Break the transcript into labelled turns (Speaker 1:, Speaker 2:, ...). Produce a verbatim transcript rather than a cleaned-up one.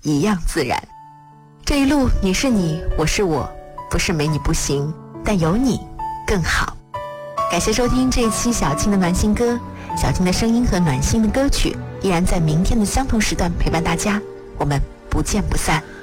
Speaker 1: 一样自然。这一路你是你，我是我，不是没你不行，但有你更好。感谢收听这一期小青的暖心歌，小青的声音和暖心的歌曲依然在明天的相同时段陪伴大家，我们不见不散。